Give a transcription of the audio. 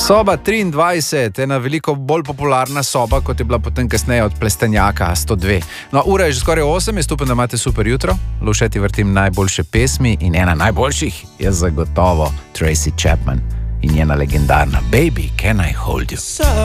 Soba 23, ena veliko bolj popularna soba, kot je bila potem kasneje od Plestenjaka 102. No, ura je že skoraj 8, jaz upam, da imate super jutro. Lušeti vrtim najboljše pesmi in ena najboljših je zagotovo Tracy Chapman in njena legendarna Baby, Can I Hold You?